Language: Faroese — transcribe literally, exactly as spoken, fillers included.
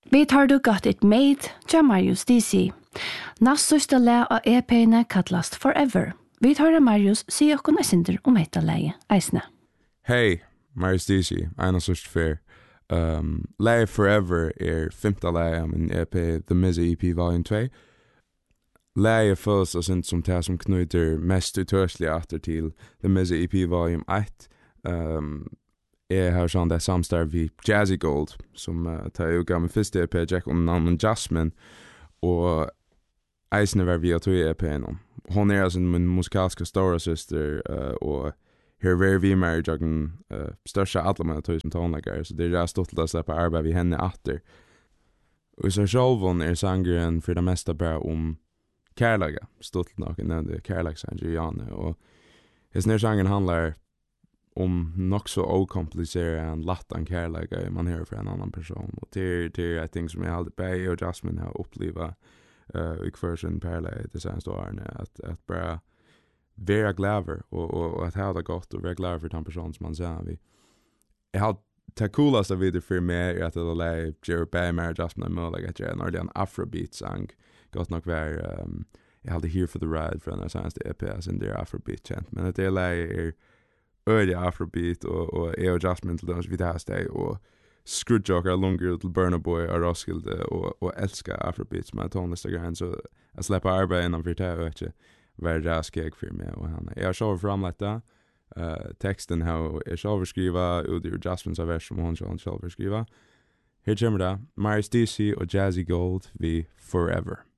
Vi tar du got it made, Marius D C. Nast sista lä av E P-ne kallast Forever. Vi tar Marius si okkon eisinder om etta leie eisne. Hej, Marius D C, Aina sørst fer. Um, Leie Forever er femta leie av min E P, The Mizzy E P Volume two. Leie føles og sint som det som knyter mest utørselig atter til The Mizzy E P Volume one. Um, jeg har sånn det samstarv vi Jazzy Gold, som uh, tar jo gammel første E P, Jack om navnet Jasmine, og eisene var vi at tog E P-en. Hon er altså min musikalske store syster, uh, og her var vi med i jagen uh, største alle med tog som tonleggere, så det er stått til å slippe arbeid vi henne atter. Og så sjølven er sangeren for det meste bare om kærlega, stått til noen nevnte kærleiksanger i Jane, og hans nere sangeren handler om nok så okomplicerat en lattan kärlega man hör för en annan person. Och det är jag ting som jag alltid Bay och Jasmine har upplevt uh, i kursen parallell det senaste åren att att bara vara glad och och och att ha det gott och vara glad för den person som man säger vi. Jag har det coolaste vid det för mig är att det är Jerry Bay med Jasmine och like att jag en afrobeat song gott nog var um, jag hade Here for the Ride från den senaste E P in där afrobeat chant men det är öde afrobeat och och är och Jasmine till oss vid det här steg och Screwjoker longer till Burna Boy och Roskilde och och älska afrobeats med tonliga så jag släpper arbeta innan för det vet jag vad det ska för mig och han jag kör fram detta uh, texten how jag kör skriva ut ur Jasmines vers som hon kör skriva. Här kommer det Marius D C och Jazzy Gold vi Forever.